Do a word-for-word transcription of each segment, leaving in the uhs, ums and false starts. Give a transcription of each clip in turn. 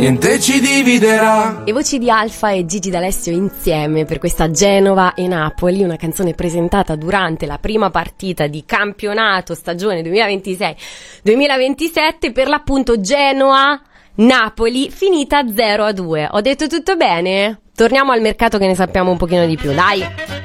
niente ci dividerà. E voci di Alfa e Gigi D'Alessio insieme per questa Genova e Napoli, una canzone presentata durante la prima partita di campionato stagione duemilaventisei duemilaventisette, per l'appunto Genoa-Napoli, finita zero a due. Ho detto tutto bene? Torniamo al mercato che ne sappiamo un pochino di più, dai!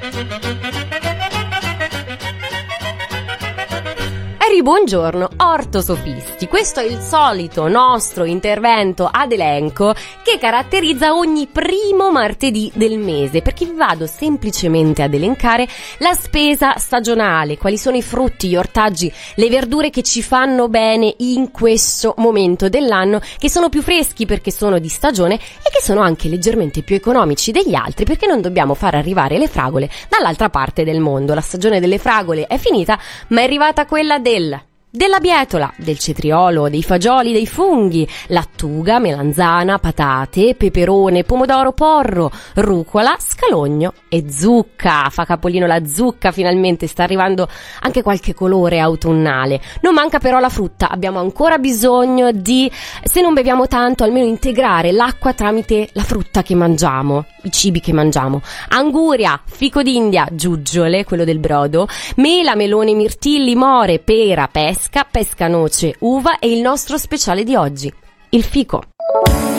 Eri, buongiorno, ortosofisti. Questo è il solito nostro intervento ad elenco che caratterizza ogni primo martedì del mese, perché vi vado semplicemente ad elencare la spesa stagionale, quali sono i frutti, gli ortaggi, le verdure che ci fanno bene in questo momento dell'anno, che sono più freschi perché sono di stagione e che sono anche leggermente più economici degli altri, perché non dobbiamo far arrivare le fragole dall'altra parte del mondo. La stagione delle fragole è finita, ma è arrivata quella del della bietola, del cetriolo, dei fagioli, dei funghi, lattuga, melanzana, patate, peperone, pomodoro, porro, rucola, scalogno e zucca. Fa capolino la zucca, finalmente sta arrivando anche qualche colore autunnale. Non manca però la frutta, abbiamo ancora bisogno di, se non beviamo tanto, almeno integrare l'acqua tramite la frutta che mangiamo, i cibi che mangiamo. Anguria, fico d'India, giuggiole, quello del brodo, mela, melone, mirtilli, more, pera, pesca, pesca, noce, uva e il nostro speciale di oggi, il fico.